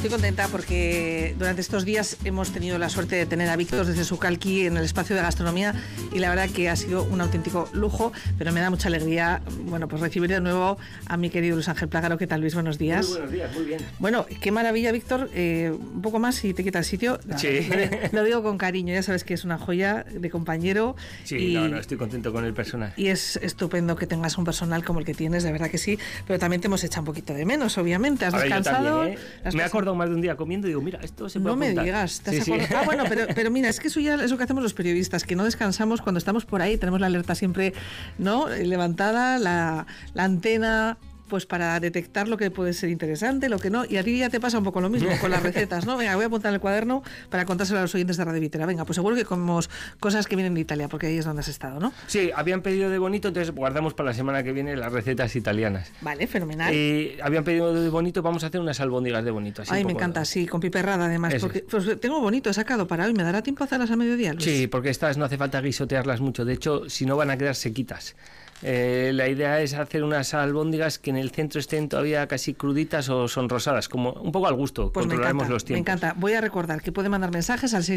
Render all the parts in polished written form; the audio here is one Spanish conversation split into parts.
estoy contenta porque durante estos días hemos tenido la suerte de tener a Víctor desde Sucalqui en el espacio de gastronomía y la verdad que ha sido un auténtico lujo, pero me da mucha alegría, bueno, pues recibir de nuevo a mi querido Luis Ángel Plágaro. ¿Qué tal, Luis? Buenos días. Muy buenos días, muy bien. Bueno, qué maravilla, Víctor. Un poco más y te quita el sitio. Sí. Lo digo con cariño, ya sabes que es una joya de compañero. Sí, no, estoy contento con el personal. Y es estupendo que tengas un personal como el que tienes, de verdad que sí, pero también te hemos echado un poquito de menos, obviamente. ¿Has descansado? También, me he acordado más de un día comiendo y digo, mira, esto se puede apuntar. No me digas. Sí. Ah, bueno, pero mira, es que eso ya es lo que hacemos los periodistas, que no descansamos cuando estamos por ahí, tenemos la alerta siempre, ¿no?, levantada, la antena, pues para detectar lo que puede ser interesante, lo que no, y a ti ya te pasa un poco lo mismo con las recetas, ¿no? Venga, voy a apuntar en el cuaderno para contárselo a los oyentes de Radio Vitera. Venga, pues seguro que comemos cosas que vienen de Italia, porque ahí es donde has estado, ¿no? Sí, habían pedido de bonito, entonces guardamos para la semana que viene las recetas italianas. Vale, fenomenal. Habían pedido de bonito, vamos a hacer unas albóndigas de bonito. Así ay, me encanta, sí, con piperrada además, porque pues, tengo bonito, he sacado para hoy, ¿me dará tiempo a hacerlas a mediodía, Luis? Sí, porque estas no hace falta guisotearlas mucho, de hecho, si no van a quedar sequitas. La idea es hacer unas albóndigas que en el centro estén todavía casi cruditas o sonrosadas, como un poco al gusto, pues controlaremos los tiempos. Me encanta. Voy a recordar que puede mandar mensajes al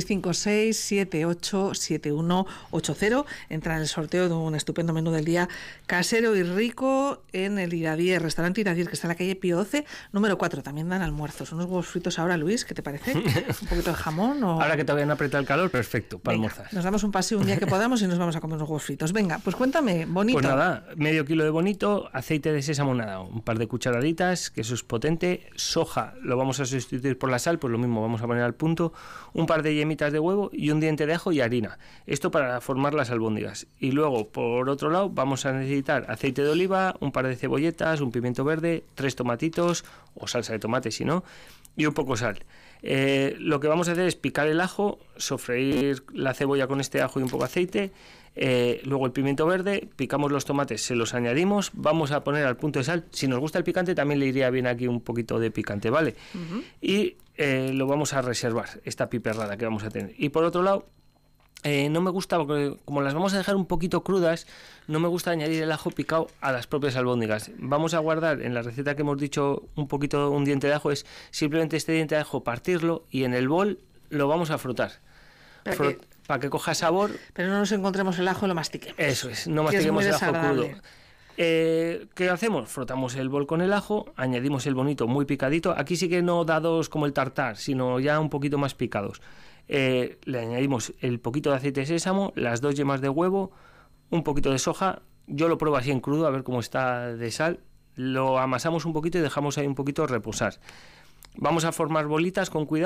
656-787180. Entra en el sorteo de un estupendo menú del día casero y rico en el Iradier, restaurante Iradier, que está en la calle Pío XI, número 4. También dan almuerzos. Unos huevos fritos ahora, Luis, ¿qué te parece? ¿Un poquito de jamón? O... Ahora que todavía no aprieta el calor, perfecto, para almorzar. Nos damos un paseo un día que podamos y nos vamos a comer unos huevos fritos. Venga, pues cuéntame, bonito. Pues nada, medio kilo de bonito, aceite de sésamo nadado, un par de cucharaditas, que eso es potente, soja, lo vamos a sustituir por la sal, pues lo mismo, vamos a poner al punto, un par de yemitas de huevo y un diente de ajo y harina, esto para formar las albóndigas. Y luego, por otro lado, vamos a necesitar aceite de oliva, un par de cebolletas, un pimiento verde, 3 tomatitos, o salsa de tomate si no, y un poco sal. Lo que vamos a hacer es picar el ajo, sofreír la cebolla con este ajo y un poco de aceite, luego el pimiento verde, picamos los tomates, se los añadimos, vamos a poner al punto de sal. Si nos gusta el picante también le iría bien aquí un poquito de picante, ¿vale? Uh-huh. Y lo vamos a reservar, esta piperrada que vamos a tener. Y por otro lado, no me gusta, porque como las vamos a dejar un poquito crudas, no me gusta añadir el ajo picado a las propias albóndigas. Vamos a guardar en la receta que hemos dicho un diente de ajo, es simplemente este diente de ajo partirlo y en el bol lo vamos a frotar. Para que coja sabor. Pero no nos encontremos el ajo y lo mastiquemos. Eso es, no mastiquemos el ajo crudo. ¿Qué hacemos? Frotamos el bol con el ajo, añadimos el bonito muy picadito. Aquí sí que no dados como el tartar, sino ya un poquito más picados. Le añadimos el poquito de aceite de sésamo, las 2 yemas de huevo, un poquito de soja. Yo lo pruebo así en crudo a ver cómo está de sal. Lo amasamos un poquito y dejamos ahí un poquito reposar. Vamos a formar bolitas con cuidado.